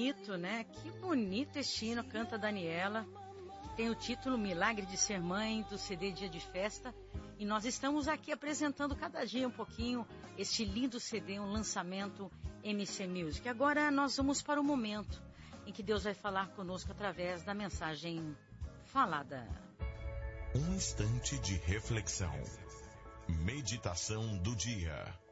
bonito, né? Que bonito este hino, canta Daniela. Tem o título Milagre de Ser Mãe, do CD Dia de Festa. E nós estamos aqui apresentando cada dia um pouquinho este lindo CD, um lançamento MC Music. Agora nós vamos para o momento em que Deus vai falar conosco através da mensagem falada. Um instante de reflexão. Meditação do dia.